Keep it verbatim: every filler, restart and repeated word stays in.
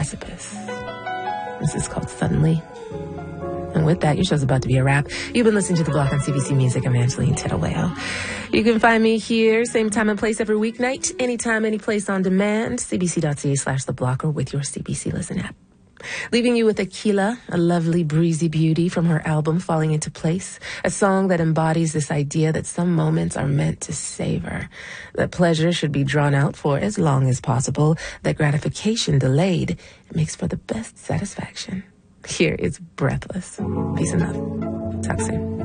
precipice. This is called Suddenly. And with that, your show's about to be a wrap. You've been listening to The Block on C B C Music. I'm Angeline Tedaweo. You can find me here, same time and place every weeknight, anytime, any place on demand, cbc.ca slash The Block or with your C B C Listen app. Leaving you with Aquila, a lovely breezy beauty from her album Falling Into Place, a song that embodies this idea that some moments are meant to savor, that pleasure should be drawn out for as long as possible, that gratification delayed makes for the best satisfaction. Here is Breathless. Peace and love. Talk soon.